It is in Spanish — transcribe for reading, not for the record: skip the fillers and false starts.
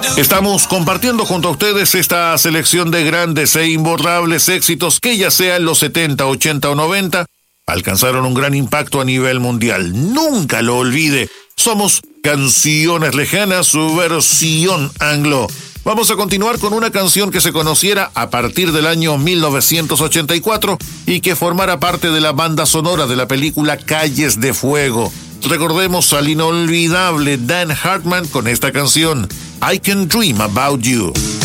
Estamos compartiendo junto a ustedes esta selección de grandes e imborrables éxitos que, ya sea en los 70, 80 o 90, alcanzaron un gran impacto a nivel mundial. Nunca lo olvide. Somos Canciones Lejanas, su versión anglo. Vamos a continuar con una canción que se conociera a partir del año 1984 y que formara parte de la banda sonora de la película Calles de Fuego. Recordemos al inolvidable Dan Hartman con esta canción, I Can Dream About You.